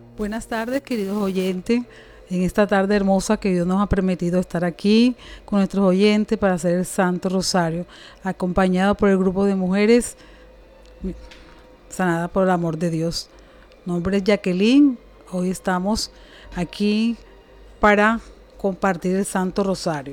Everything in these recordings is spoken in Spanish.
Buenas tardes, queridos oyentes. En esta tarde hermosa que Dios nos ha permitido estar aquí con nuestros oyentes para hacer el Santo Rosario, acompañado por el grupo de mujeres sanadas por el amor de Dios. Mi nombre es Jacqueline. Hoy estamos aquí para compartir el Santo Rosario.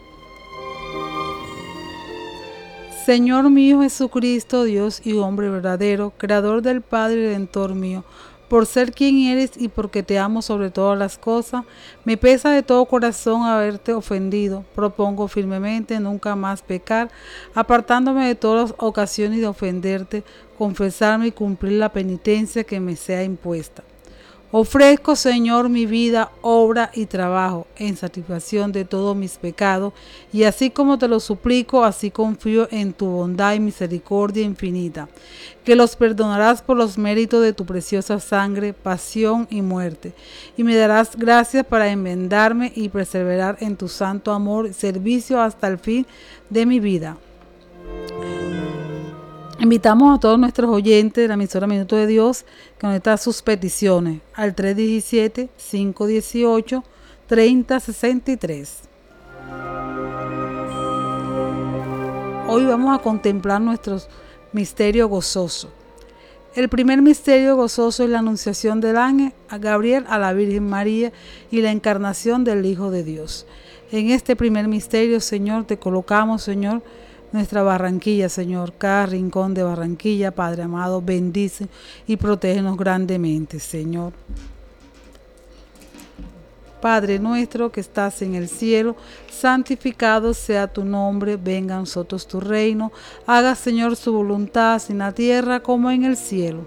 Señor mío Jesucristo, Dios y hombre verdadero, Creador del Padre y Redentor mío, por ser quien eres y porque te amo sobre todas las cosas, me pesa de todo corazón haberte ofendido. Propongo firmemente nunca más pecar, apartándome de todas las ocasiones de ofenderte, confesarme y cumplir la penitencia que me sea impuesta. Ofrezco, Señor, mi vida, obra y trabajo en satisfacción de todos mis pecados, y así como te lo suplico, así confío en tu bondad y misericordia infinita, que los perdonarás por los méritos de tu preciosa sangre, pasión y muerte, y me darás gracias para enmendarme y perseverar en tu santo amor y servicio hasta el fin de mi vida. Invitamos a todos nuestros oyentes de la emisora Minuto de Dios que nos den sus peticiones al 317-518-3063. Hoy vamos a contemplar nuestros misterios gozosos. El primer misterio gozoso es la anunciación del ángel a Gabriel a la Virgen María y la encarnación del Hijo de Dios. En este primer misterio, Señor, te colocamos, Señor, nuestra Barranquilla, Señor, cada rincón de Barranquilla, Padre amado, bendice y protégenos grandemente, Señor. Padre nuestro que estás en el cielo, santificado sea tu nombre, venga a nosotros tu reino, haga, Señor, su voluntad, así en la tierra como en el cielo.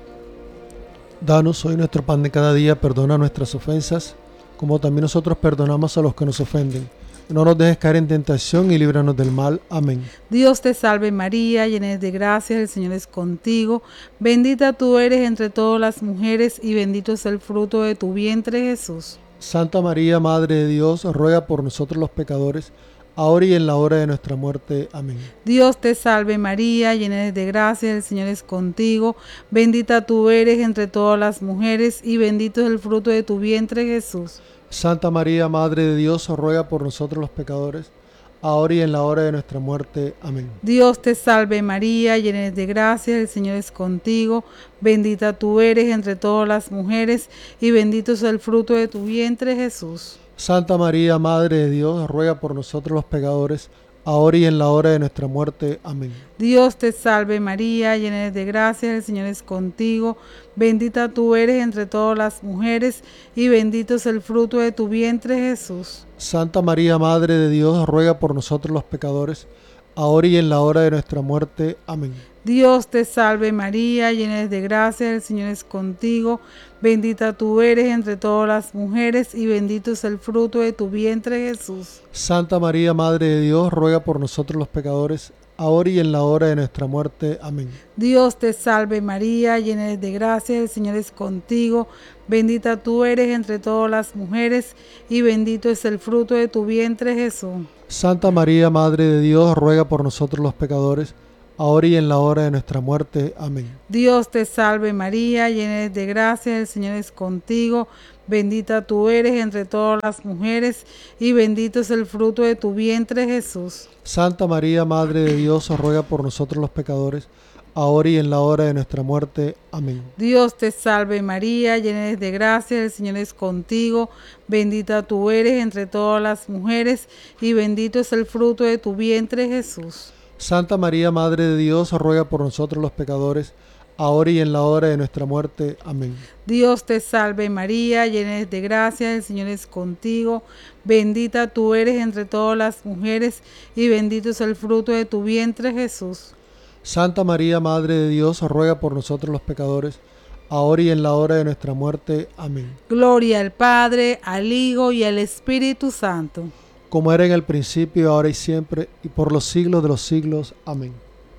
Danos hoy nuestro pan de cada día, perdona nuestras ofensas, como también nosotros perdonamos a los que nos ofenden. No nos dejes caer en tentación y líbranos del mal. Amén. Dios te salve María, llena eres de gracia, el Señor es contigo. Bendita tú eres entre todas las mujeres y bendito es el fruto de tu vientre, Jesús. Santa María, Madre de Dios, ruega por nosotros los pecadores, ahora y en la hora de nuestra muerte. Amén. Dios te salve María, llena eres de gracia, el Señor es contigo. Bendita tú eres entre todas las mujeres y bendito es el fruto de tu vientre, Jesús. Santa María, Madre de Dios, ruega por nosotros los pecadores, ahora y en la hora de nuestra muerte. Amén. Dios te salve María, llena eres de gracia, el Señor es contigo. Bendita tú eres entre todas las mujeres y bendito es el fruto de tu vientre, Jesús. Santa María, Madre de Dios, ruega por nosotros los pecadores, ahora y en la hora de nuestra muerte. Amén. Dios te salve María, llena eres de gracia, el Señor es contigo. Bendita tú eres entre todas las mujeres y bendito es el fruto de tu vientre, Jesús. Santa María, Madre de Dios, ruega por nosotros los pecadores, ahora y en la hora de nuestra muerte. Amén. Dios te salve María, llena eres de gracia, el Señor es contigo. Bendita tú eres entre todas las mujeres y bendito es el fruto de tu vientre, Jesús. Santa María, Madre de Dios, ruega por nosotros los pecadores, ahora y en la hora de nuestra muerte. Amén. Dios te salve María, llena eres de gracia, el Señor es contigo. Bendita tú eres entre todas las mujeres y bendito es el fruto de tu vientre, Jesús. Santa María, Madre de Dios, ruega por nosotros los pecadores, ahora y en la hora de nuestra muerte. Amén. Dios te salve María, llena eres de gracia, el Señor es contigo. Bendita tú eres entre todas las mujeres y bendito es el fruto de tu vientre, Jesús. Santa María, Madre de Dios, ruega por nosotros los pecadores, ahora y en la hora de nuestra muerte. Amén. Dios te salve María, llena eres de gracia, el Señor es contigo. Bendita tú eres entre todas las mujeres y bendito es el fruto de tu vientre, Jesús. Santa María, Madre de Dios, ruega por nosotros los pecadores, ahora y en la hora de nuestra muerte. Amén. Dios te salve María, llena eres de gracia, el Señor es contigo. Bendita tú eres entre todas las mujeres y bendito es el fruto de tu vientre, Jesús. Santa María, Madre de Dios, ruega por nosotros los pecadores, ahora y en la hora de nuestra muerte. Amén. Gloria al Padre, al Hijo y al Espíritu Santo. Como era en el principio, ahora y siempre, y por los siglos de los siglos. Amén.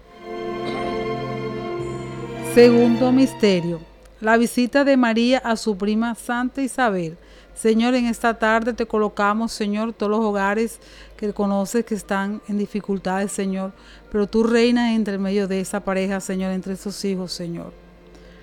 Segundo misterio, la visita de María a su prima Santa Isabel. Señor, en esta tarde te colocamos, Señor, todos los hogares que conoces que están en dificultades, Señor, pero tú reinas entre medio de esa pareja, Señor, entre esos hijos, Señor.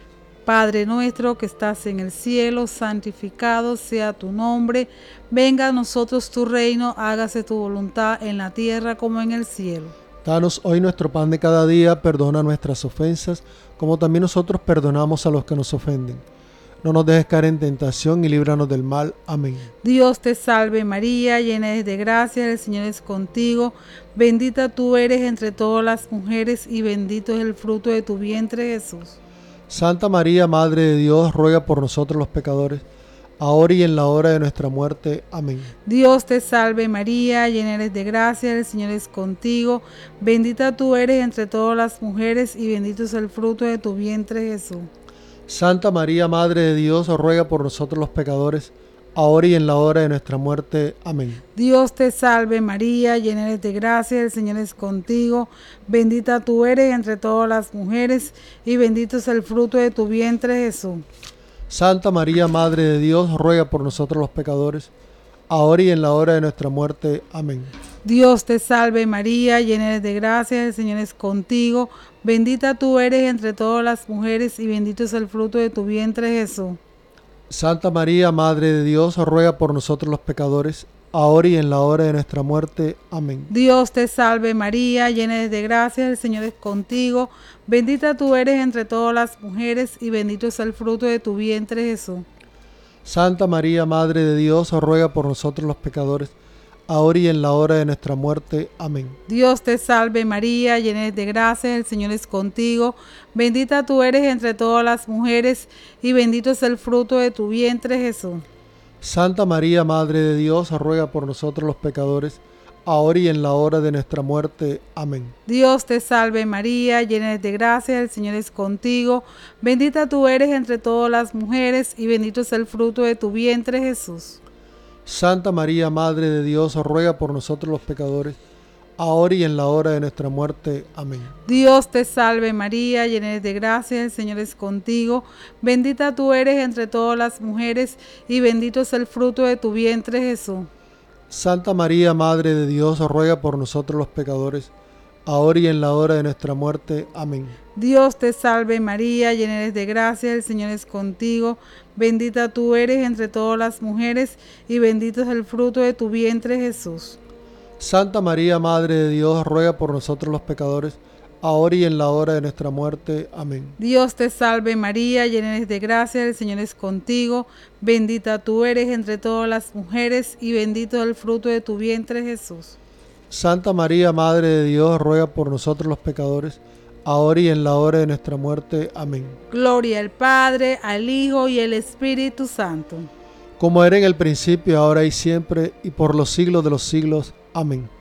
Padre nuestro que estás en el cielo, santificado sea tu nombre. Venga a nosotros tu reino, hágase tu voluntad en la tierra como en el cielo. Danos hoy nuestro pan de cada día, perdona nuestras ofensas, como también nosotros perdonamos a los que nos ofenden. No nos dejes caer en tentación y líbranos del mal. Amén. Dios te salve María, llena eres de gracia, el Señor es contigo. Bendita tú eres entre todas las mujeres y bendito es el fruto de tu vientre, Jesús. Santa María, Madre de Dios, ruega por nosotros los pecadores, ahora y en la hora de nuestra muerte. Amén. Dios te salve María, llena eres de gracia, el Señor es contigo. Bendita tú eres entre todas las mujeres y bendito es el fruto de tu vientre, Jesús. Santa María, Madre de Dios, ruega por nosotros los pecadores, ahora y en la hora de nuestra muerte. Amén. Dios te salve María, llena eres de gracia, el Señor es contigo. Bendita tú eres entre todas las mujeres y bendito es el fruto de tu vientre, Jesús. Santa María, Madre de Dios, ruega por nosotros los pecadores, ahora y en la hora de nuestra muerte. Amén. Dios te salve María, llena eres de gracia, el Señor es contigo. Bendita tú eres entre todas las mujeres y bendito es el fruto de tu vientre, Jesús. Santa María, Madre de Dios, ruega por nosotros los pecadores, ahora y en la hora de nuestra muerte. Amén. Dios te salve María, llena eres de gracia, el Señor es contigo. Bendita tú eres entre todas las mujeres y bendito es el fruto de tu vientre, Jesús. Santa María, Madre de Dios, ruega por nosotros los pecadores, ahora y en la hora de nuestra muerte. Amén. Dios te salve María, llena eres de gracia, el Señor es contigo. Bendita tú eres entre todas las mujeres y bendito es el fruto de tu vientre, Jesús. Santa María, Madre de Dios, ruega por nosotros los pecadores, ahora y en la hora de nuestra muerte. Amén. Dios te salve María, llena eres de gracia, el Señor es contigo. Bendita tú eres entre todas las mujeres y bendito es el fruto de tu vientre, Jesús. Santa María, Madre de Dios, ruega por nosotros los pecadores, ahora y en la hora de nuestra muerte. Amén. Dios te salve María, llena eres de gracia, el Señor es contigo. Bendita tú eres entre todas las mujeres y bendito es el fruto de tu vientre, Jesús. Santa María, Madre de Dios, ruega por nosotros los pecadores, ahora y en la hora de nuestra muerte. Amén. Dios te salve María, llena eres de gracia, el Señor es contigo. Bendita tú eres entre todas las mujeres y bendito es el fruto de tu vientre, Jesús. Santa María, Madre de Dios, ruega por nosotros los pecadores, ahora y en la hora de nuestra muerte. Amén. Dios te salve María, llena eres de gracia, el Señor es contigo. Bendita tú eres entre todas las mujeres y bendito es el fruto de tu vientre, Jesús. Santa María, Madre de Dios, ruega por nosotros los pecadores, ahora y en la hora de nuestra muerte. Amén. Gloria al Padre, al Hijo y al Espíritu Santo. Como era en el principio, ahora y siempre, y por los siglos de los siglos. Amén.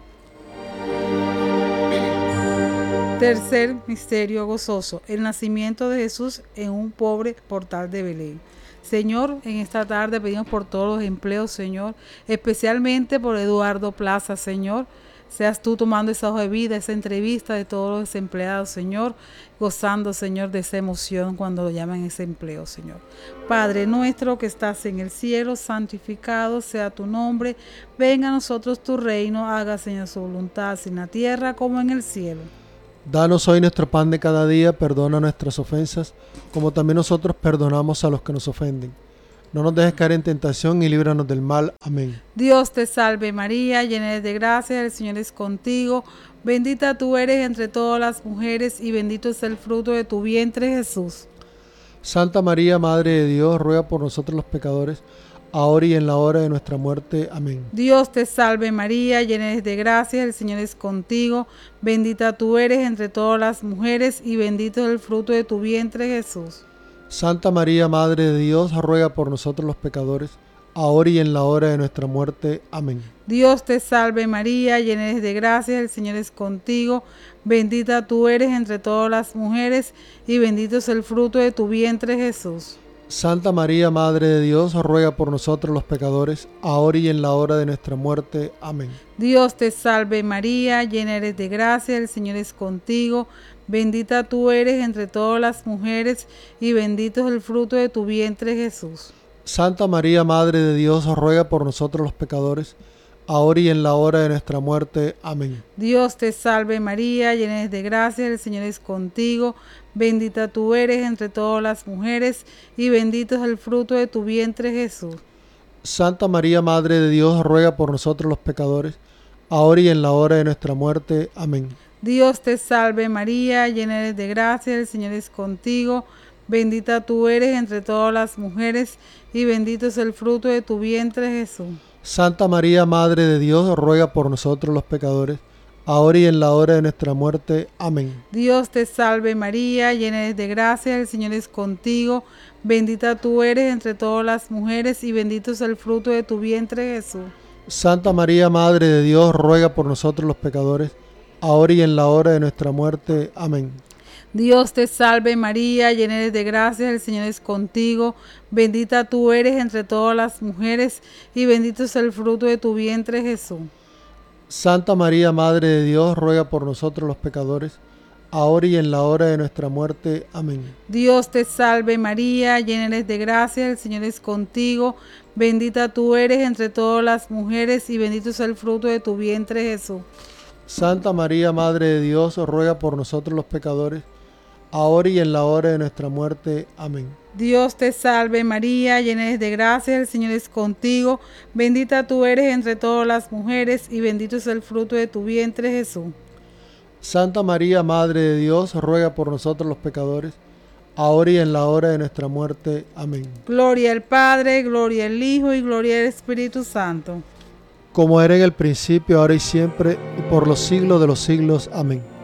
Tercer misterio gozoso, el nacimiento de Jesús en un pobre portal de Belén. Señor, en esta tarde pedimos por todos los empleos, Señor, especialmente por Eduardo Plaza, Señor. Seas tú tomando esa hoja de vida, esa entrevista de todos los empleados, Señor, gozando, Señor, de esa emoción cuando lo llaman ese empleo, Señor. Padre nuestro que estás en el cielo, santificado sea tu nombre. Venga a nosotros tu reino, haga, Señor, su voluntad, así en la tierra como en el cielo. Danos hoy nuestro pan de cada día, perdona nuestras ofensas, como también nosotros perdonamos a los que nos ofenden. No nos dejes caer en tentación y líbranos del mal. Amén. Dios te salve María, llena eres de gracia, el Señor es contigo. Bendita tú eres entre todas las mujeres y bendito es el fruto de tu vientre, Jesús. Santa María, Madre de Dios, ruega por nosotros los pecadores, ahora y en la hora de nuestra muerte. Amén. Dios te salve María, llena eres de gracia, el Señor es contigo. Bendita tú eres entre todas las mujeres y bendito es el fruto de tu vientre, Jesús. Santa María, Madre de Dios, ruega por nosotros los pecadores, ahora y en la hora de nuestra muerte. Amén. Dios te salve María, llena eres de gracia, el Señor es contigo. Bendita tú eres entre todas las mujeres y bendito es el fruto de tu vientre, Jesús. Santa María, Madre de Dios, ruega por nosotros los pecadores, ahora y en la hora de nuestra muerte. Amén. Dios te salve María, llena eres de gracia, el Señor es contigo. Bendita tú eres entre todas las mujeres y bendito es el fruto de tu vientre, Jesús. Santa María, Madre de Dios, ruega por nosotros los pecadores, ahora y en la hora de nuestra muerte. Amén. Dios te salve María, llena eres de gracia, el Señor es contigo, bendita tú eres entre todas las mujeres, y bendito es el fruto de tu vientre Jesús. Santa María, Madre de Dios, ruega por nosotros los pecadores, ahora y en la hora de nuestra muerte. Amén. Dios te salve María, llena eres de gracia, el Señor es contigo, bendita tú eres entre todas las mujeres, y bendito es el fruto de tu vientre Jesús. Santa María, Madre de Dios, ruega por nosotros los pecadores, ahora y en la hora de nuestra muerte. Amén. Dios te salve María, llena eres de gracia, el Señor es contigo, bendita tú eres entre todas las mujeres, y bendito es el fruto de tu vientre Jesús. Santa María, Madre de Dios, ruega por nosotros los pecadores, ahora y en la hora de nuestra muerte. Amén. Dios te salve María, llena eres de gracia, el Señor es contigo, bendita tú eres entre todas las mujeres, y bendito es el fruto de tu vientre Jesús. Santa María, Madre de Dios, ruega por nosotros los pecadores, ahora y en la hora de nuestra muerte. Amén. Dios te salve María, llena eres de gracia, el Señor es contigo, bendita tú eres entre todas las mujeres, y bendito es el fruto de tu vientre Jesús. Santa María, Madre de Dios, ruega por nosotros los pecadores, ahora y en la hora de nuestra muerte. Amén. Dios te salve María, llena eres de gracia, el Señor es contigo, bendita tú eres entre todas las mujeres, y bendito es el fruto de tu vientre Jesús. Santa María, Madre de Dios, ruega por nosotros los pecadores, ahora y en la hora de nuestra muerte. Amén. Gloria al Padre, gloria al Hijo y gloria al Espíritu Santo. Como era en el principio, ahora y siempre, y por los siglos de los siglos. Amén.